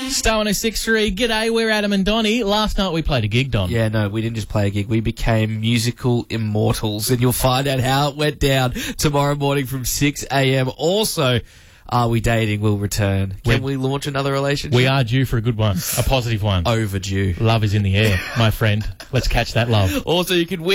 Star 106.3, g'day, we're Adam and Donnie. Last night we played a gig, Don. Yeah, no, we didn't just play a gig. We became musical immortals, and you'll find out how it went down tomorrow morning from 6 a.m. Also, Are We Dating will return. Can we launch another relationship? We are due for a good one, a positive one. Overdue. Love is in the air, my friend. Let's catch that love. Also, you can win